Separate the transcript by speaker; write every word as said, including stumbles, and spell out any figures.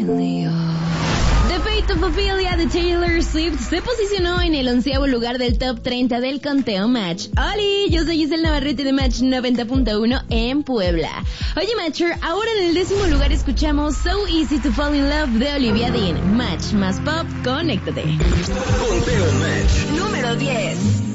Speaker 1: The Fate of Ophelia de Taylor Swift se posicionó en el onceavo lugar del top treinta del conteo Match. ¡Holi! Yo soy Giselle Navarrete de Match noventa punto uno en Puebla. Oye, Matcher, ahora en el décimo lugar escuchamos So Easy to Fall in Love de Olivia Dean. Match más pop, conéctate.
Speaker 2: Conteo Match
Speaker 1: número diez.